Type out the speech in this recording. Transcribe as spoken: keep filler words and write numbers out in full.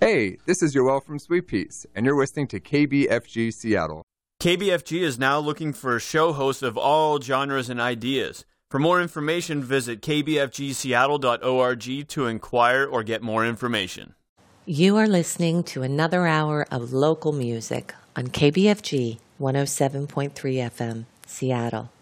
Hey, this is Yoel from Sweet Peas, and you're listening to K B F G Seattle. K B F G is now looking for show hosts of all genres and ideas. For more information, visit k b f g seattle dot org to inquire or get more information. You are listening to another hour of local music on K B F G one oh seven point three F M, Seattle.